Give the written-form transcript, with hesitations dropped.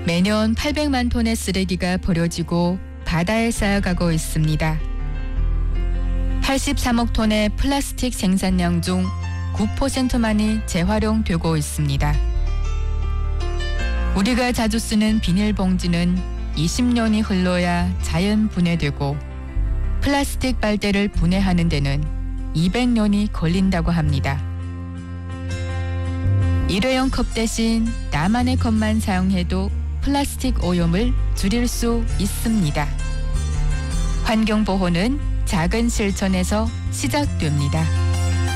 매년 800만 톤의 쓰레기가 버려지고 바다에 쌓여가고 있습니다. 83억 톤의 플라스틱 생산량 중 9%만이 재활용되고 있습니다. 우리가 자주 쓰는 비닐봉지는 20년이 흘러야 자연 분해되고 플라스틱 빨대를 분해하는 데는 200년이 걸린다고 합니다. 일회용 컵 대신 나만의 컵만 사용해도 플라스틱 오염을 줄일 수 있습니다. 환경보호는 작은 실천에서 시작됩니다.